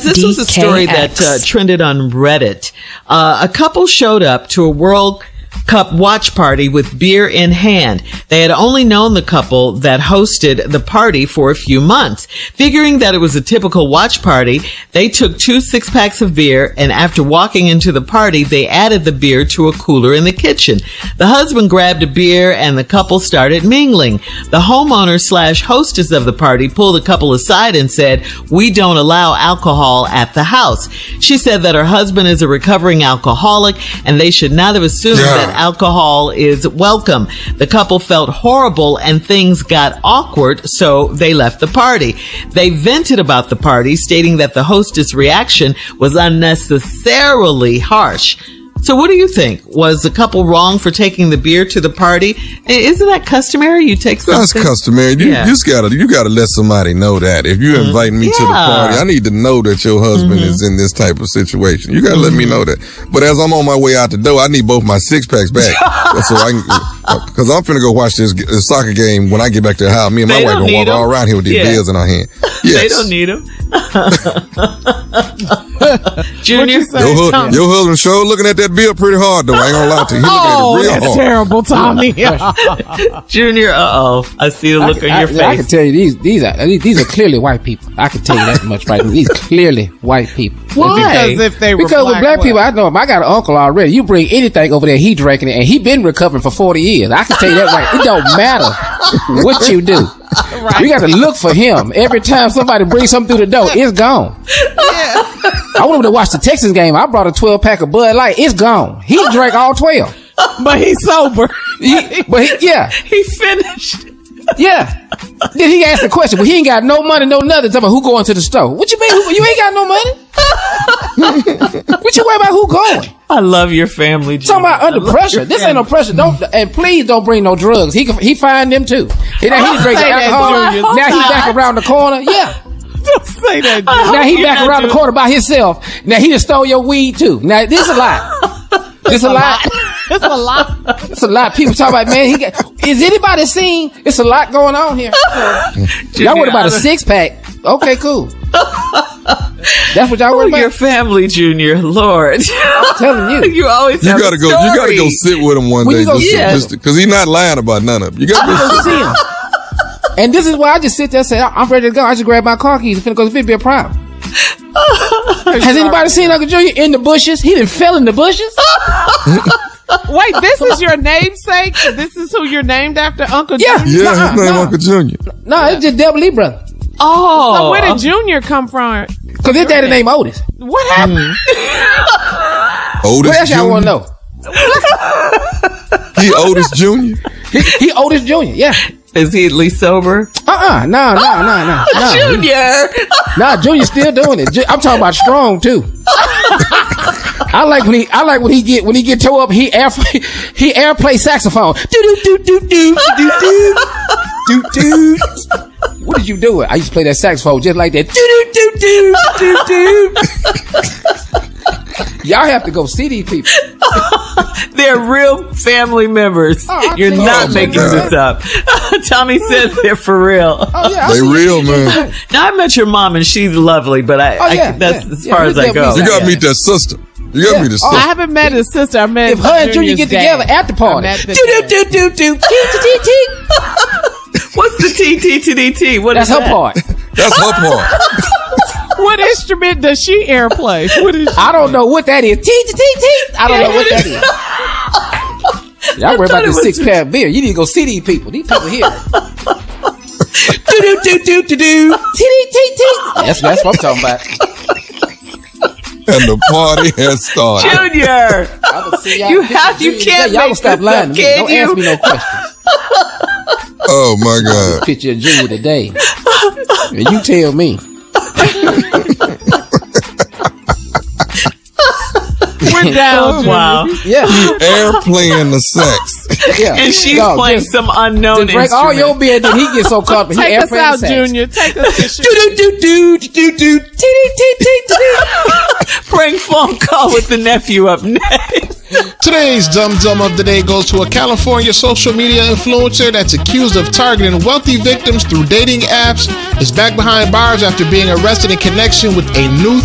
this was a story that trended on Reddit. A couple showed up to a World Cup watch party with beer in hand. They had only known the couple that hosted the party for a few months. Figuring that it was a typical watch party, they took 2 6-packs of beer, and after walking into the party, they added the beer to a cooler in the kitchen. The husband grabbed a beer and the couple started mingling. The homeowner / hostess of the party pulled the couple aside and said, "We don't allow alcohol at the house." She said that her husband is a recovering alcoholic and they should not have assumed that alcohol is welcome. The couple felt horrible and things got awkward, so they left the party. They vented about the party, stating that the hostess' reaction was unnecessarily harsh. So what do you think? Was the couple wrong for taking the beer to the party? Isn't that customary? You take something? That's customary. You just gotta let somebody know that. If you're inviting me to the party, I need to know that your husband is in this type of situation. You gotta let me know that. But as I'm on my way out the door, I need both my 6-packs back. So I can, cause I'm finna go watch this soccer game when I get back to the house. Me and my wife gonna walk all around here with these beers in our hand. Yes. They don't need them. Junior, your husband sure looking at that bill pretty hard though. I ain't gonna lie to you. He looking at it real hard. That's terrible, Tommy. Junior, I see the look on your face. I can tell you these are clearly white people. I can tell you that much right now. These clearly white people. Why? Because with black people, I know him. I got an uncle already. You bring anything over there, he drinking it, and he been recovering for 40 years. I can tell you that right. It don't matter what you do. Right. You got to look for him. Every time somebody brings something through the door, it's gone. Yeah. I went over to watch the Texans game. I brought a 12-pack of Bud Light. It's gone. He drank all 12. But he's sober. He finished. Yeah. Then he asked the question, well, he ain't got no money, no nothing. Talking about who going to the store. What you mean? You ain't got no money? What you worry about who going? I love your family, Junior. Talking about under pressure. This ain't no pressure. And please don't bring no drugs. He find them too. Now he drinking alcohol. Now he back around the corner. Yeah. Don't say that, Junior. Now he back around the corner by himself. Now he just stole your weed too. Now this a lot. It's a lot. It's a lot. It's a lot. People talk about, man, is anybody seen? It's a lot going on here. Y'all worried about a 6-pack. Okay, cool. That's what y'all worried about? Your family, Junior. Lord. I'm telling you. You always have gotta go. You gotta go sit with him one day. Just because he's not lying about none of them. You gotta go see him. And this is why I just sit there and say, I'm ready to go. I just grab my car keys and finna go to be a problem. Has anybody seen Uncle Junior in the bushes? He done fell in the bushes. Wait, this is your namesake? This is who you're named after, Uncle Junior? Yeah, his name Uncle Junior. No, it's just Double E brother. Oh. So where did Junior come from? Because his daddy named Otis. What happened? Otis what else y'all want to know? He Otis Junior? He Otis Junior, yeah. Is he at least sober? No. Junior. Nah, Junior's still doing it. I'm talking about strong too. I like when he get tore up. He airplay saxophone. Do. What did you do? I used to play that saxophone just like that. Do. Y'all have to go see these people. They're real family members. You're not making this up. Tommy said they're for real. Oh, yeah, they real, man. Now, I met your mom and she's lovely, but that's as far as I go. You gotta meet that sister. You gotta meet the sister. I haven't met his sister. I met if her and Junior get together at the party. Do. What's the T? That's her part. That's her part. What instrument does she airplay? I don't know what that is. T. I don't know what that is. Y'all worry about this 6-pack beer. You need to go see these people. These people here. Do. That's what I'm talking about. And the party has started. Junior, you can't y'all stop lying to me. Don't ask me no questions. Oh my God. This picture of Junior today. And you tell me. We're down. Wow. Yeah. Airplaying the sax. Yeah. And she's playing some unknown instrument. Break all your beer, then he gets so comfortable. Take us out, Junior. Take us. Do. Prank phone call with the nephew up next. Today's Dum Dum of the Day goes to a California social media influencer that's accused of targeting wealthy victims through dating apps, is back behind bars after being arrested in connection with a new